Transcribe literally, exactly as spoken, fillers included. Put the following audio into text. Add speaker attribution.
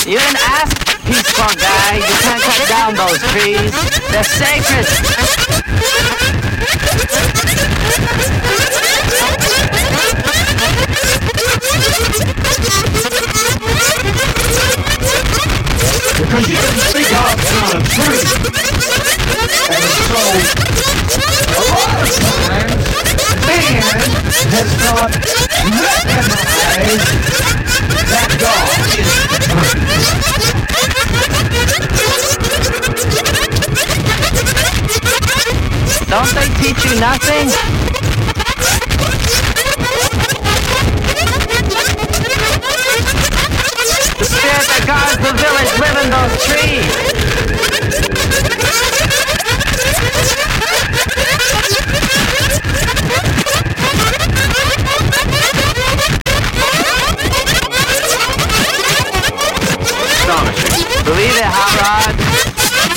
Speaker 1: You didn't ask, peaceful guy. You can't cut down those trees. They're sacred.
Speaker 2: Because you didn't speak up on a tree. And so, a lot of times, man has not recognized that God is the tree.
Speaker 1: Don't they teach you nothing? The spirit that guards the village live in those trees. Astonishing. Believe it, Hot Rod?